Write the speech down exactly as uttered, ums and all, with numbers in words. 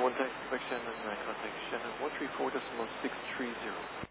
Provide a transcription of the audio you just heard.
one taxi, Quebec Shannon, uh, contact Shannon one three four decimal six three zero.